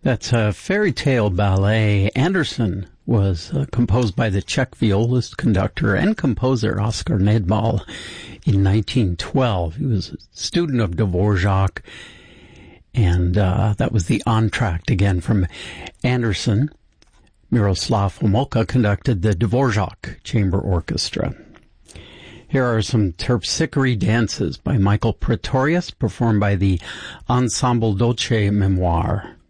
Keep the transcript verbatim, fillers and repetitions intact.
That's a fairy tale ballet. Anderson was uh, composed by the Czech violist, conductor, and composer Oskar Nedbal in nineteen twelve. He was a student of Dvorak, and uh, that was the entr'acte again from Anderson. Miroslav Homolka conducted the Dvorak Chamber Orchestra. Here are some terpsichore dances by Michael Pretorius, performed by the Ensemble Dolce Memoire.